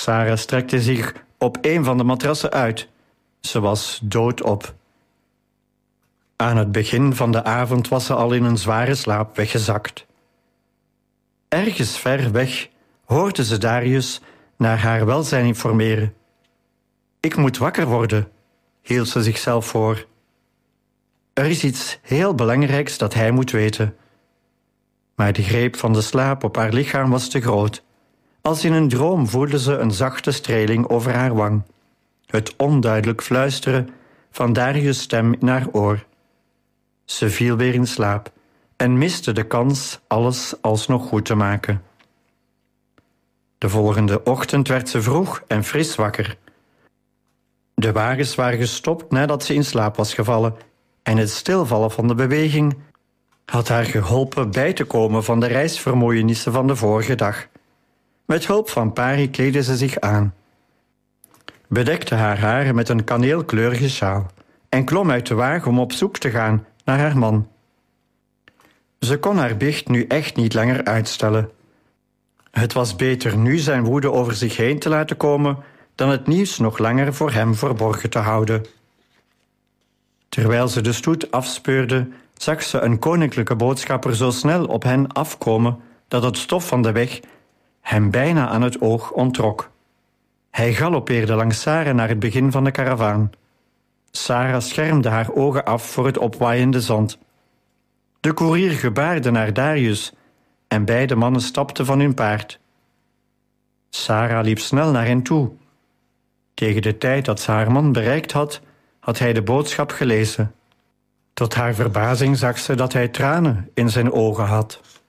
Sarah strekte zich op een van de matrassen uit. Ze was doodop. Aan het begin van de avond was ze al in een zware slaap weggezakt. Ergens ver weg hoorde ze Darius naar haar welzijn informeren. Ik moet wakker worden, hield ze zichzelf voor. Er is iets heel belangrijks dat hij moet weten. Maar de greep van de slaap op haar lichaam was te groot. Als in een droom voelde ze een zachte streling over haar wang. Het onduidelijk fluisteren van Darius' stem in haar oor. Ze viel weer in slaap en miste de kans alles alsnog goed te maken. De volgende ochtend werd ze vroeg en fris wakker. De wagens waren gestopt nadat ze in slaap was gevallen en het stilvallen van de beweging had haar geholpen bij te komen van de reisvermoeienissen van de vorige dag. Met hulp van Pari kleedde ze zich aan, bedekte haar haar met een kaneelkleurige sjaal en klom uit de wagen om op zoek te gaan naar haar man. Ze kon haar biecht nu echt niet langer uitstellen. Het was beter nu zijn woede over zich heen te laten komen dan het nieuws nog langer voor hem verborgen te houden. Terwijl ze de stoet afspeurde, zag ze een koninklijke boodschapper zo snel op hen afkomen dat het stof van de weg hem bijna aan het oog onttrok. Hij galoppeerde langs Sarah naar het begin van de karavaan. Sarah schermde haar ogen af voor het opwaaiende zand. De koerier gebaarde naar Darius en beide mannen stapten van hun paard. Sarah liep snel naar hen toe. Tegen de tijd dat ze haar man bereikt had, had hij de boodschap gelezen. Tot haar verbazing zag ze dat hij tranen in zijn ogen had.